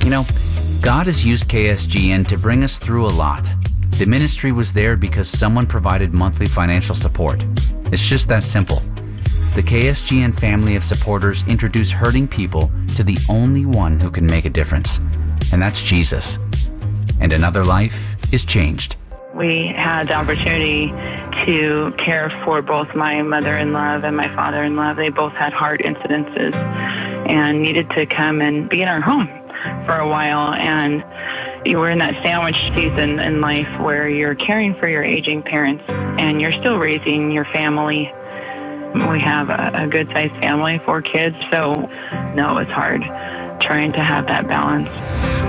You know, God has used KSGN to bring us through a lot. The ministry was there because someone provided monthly financial support. It's just that simple. The KSGN family of supporters introduce hurting people to the only one who can make a difference, and that's Jesus. And another life is changed. We had the opportunity to care for both my mother-in-law and my father-in-law. They both had heart incidences and needed to come and be in our home for a while. And you were in that sandwich season in life where you're caring for your aging parents and you're still raising your family. We have a good-sized family, 4 kids, so no, it's hard trying to have that balance.